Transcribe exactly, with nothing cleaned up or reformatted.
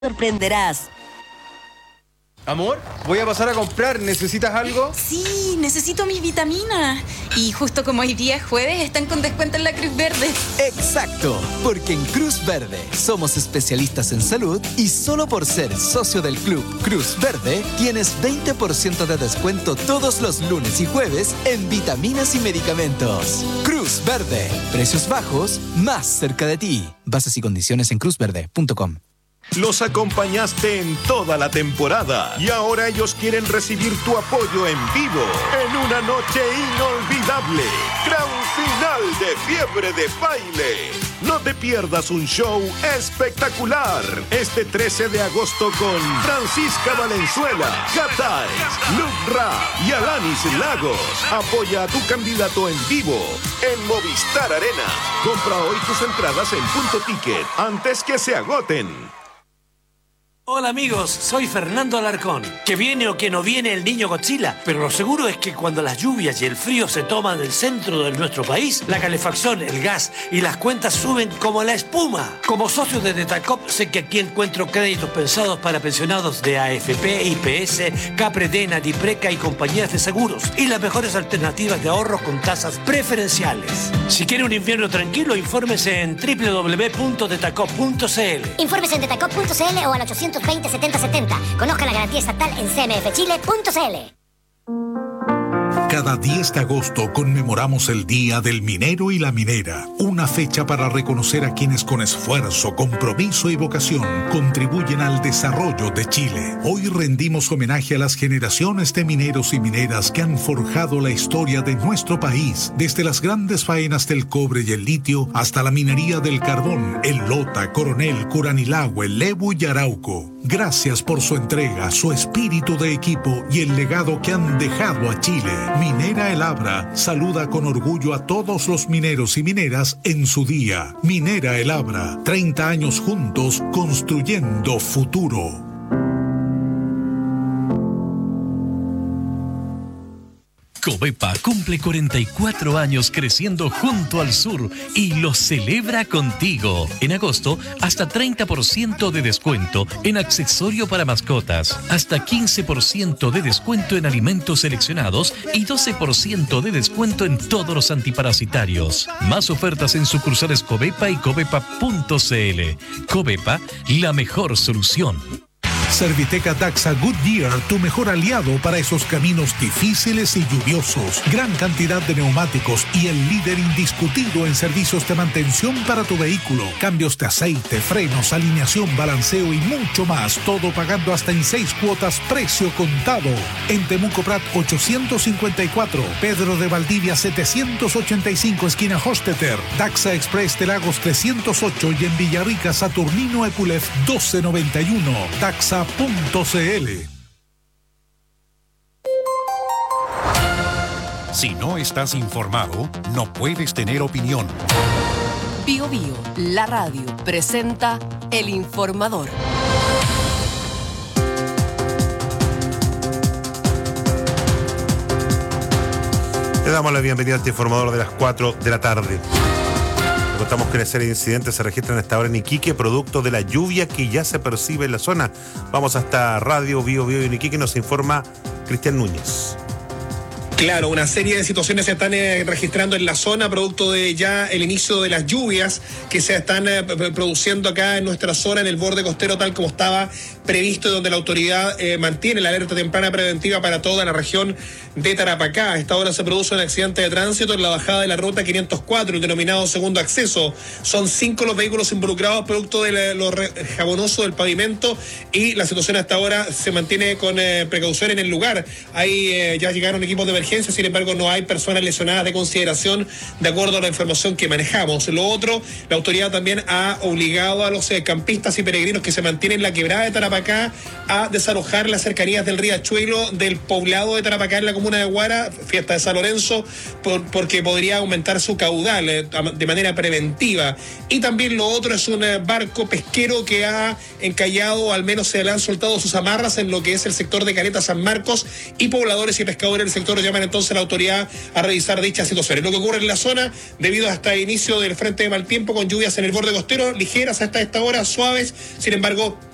sorprenderás. Amor, voy a pasar a comprar. ¿Necesitas algo? Sí, necesito mis vitaminas. Y justo como hoy día es jueves, están con descuento en la Cruz Verde. Exacto, porque en Cruz Verde somos especialistas en salud y solo por ser socio del club Cruz Verde tienes veinte por ciento de descuento todos los lunes y jueves en vitaminas y medicamentos. Cruz Verde, precios bajos, más cerca de ti. Bases y condiciones en cruz verde punto com. Los acompañaste en toda la temporada y ahora ellos quieren recibir tu apoyo en vivo en una noche inolvidable. Gran final de Fiebre de Baile. No te pierdas un show espectacular este trece de agosto con Francisca Valenzuela, Gatay, Luke Ra y Alanis Lagos. Apoya a tu candidato en vivo en Movistar Arena. Compra hoy tus entradas en Punto Ticket antes que se agoten. Hola amigos, soy Fernando Alarcón. Que viene o que no viene el niño Godzilla, pero lo seguro es que cuando las lluvias y el frío se toman el centro de nuestro país, la calefacción, el gas y las cuentas suben como la espuma. Como socio de Detacop sé que aquí encuentro créditos pensados para pensionados de A F P, I P S, Capredena, Dipreca y compañías de seguros y las mejores alternativas de ahorro con tasas preferenciales. Si quiere un invierno tranquilo, infórmese en doble u doble u doble u punto detacop punto c l. Infórmese en detacop punto c l o al ochocientos veinte setenta setenta. Conozca la garantía estatal en c m f chile punto c l. Cada diez de agosto conmemoramos el Día del Minero y la Minera, una fecha para reconocer a quienes con esfuerzo, compromiso y vocación contribuyen al desarrollo de Chile. Hoy rendimos homenaje a las generaciones de mineros y mineras que han forjado la historia de nuestro país, desde las grandes faenas del cobre y el litio hasta la minería del carbón, el Lota, Coronel, Curanilahue, Lebu y Arauco. Gracias por su entrega, su espíritu de equipo y el legado que han dejado a Chile. Minera El Abra saluda con orgullo a todos los mineros y mineras en su día. Minera El Abra, treinta años juntos construyendo futuro. Covepa cumple cuarenta y cuatro años creciendo junto al sur y lo celebra contigo. En agosto, hasta treinta por ciento de descuento en accesorio para mascotas, hasta quince por ciento de descuento en alimentos seleccionados y doce por ciento de descuento en todos los antiparasitarios. Más ofertas en sucursales Covepa y covepa punto c l. Covepa, la mejor solución. Serviteca Daxa Goodyear, tu mejor aliado para esos caminos difíciles y lluviosos. Gran cantidad de neumáticos y el líder indiscutido en servicios de mantención para tu vehículo. Cambios de aceite, frenos, alineación, balanceo y mucho más. Todo pagando hasta en seis cuotas, precio contado. En Temuco Prat ochocientos cincuenta y cuatro, Pedro de Valdivia setecientos ochenta y cinco, esquina Hosteter. Daxa Express de Lagos trescientos ocho y en Villarrica Saturnino Epulef doce noventa y uno. Daxa punto c l. Si no estás informado, no puedes tener opinión. Bio Bio, la radio, presenta El Informador. Le damos la bienvenida a este informador de las cuatro de la tarde. Contamos que una serie de incidentes se registran a esta hora en Iquique, producto de la lluvia que ya se percibe en la zona. Vamos hasta Radio Bio Bio en Iquique, nos informa Cristian Núñez. Claro, una serie de situaciones se están eh, registrando en la zona, producto de ya el inicio de las lluvias que se están eh, produciendo acá en nuestra zona, en el borde costero, tal como estaba previsto, y donde la autoridad eh, mantiene la alerta temprana preventiva para toda la región de Tarapacá. A esta hora se produce un accidente de tránsito en la bajada de la ruta quinientos cuatro, el denominado segundo acceso. Son cinco los vehículos involucrados, producto de la, lo re, jabonoso del pavimento, y la situación hasta ahora se mantiene con eh, precaución en el lugar. Ahí eh, ya llegaron equipos de emergencia. Sin embargo, no hay personas lesionadas de consideración, de acuerdo a la información que manejamos. Lo otro, la autoridad también ha obligado a los eh, campistas y peregrinos que se mantienen en la quebrada de Tarapacá a desalojar las cercanías del riachuelo del poblado de Tarapacá en la comuna de Huara, fiesta de San Lorenzo, por, porque podría aumentar su caudal eh, de manera preventiva. Y también lo otro es un eh, barco pesquero que ha encallado, o al menos se le han soltado sus amarras en lo que es el sector de Caleta San Marcos, y pobladores y pescadores del sector llaman entonces a la autoridad a revisar dichas situaciones. Lo que ocurre en la zona, debido hasta el inicio del frente de mal tiempo, con lluvias en el borde costero, ligeras hasta esta hora, suaves, sin embargo,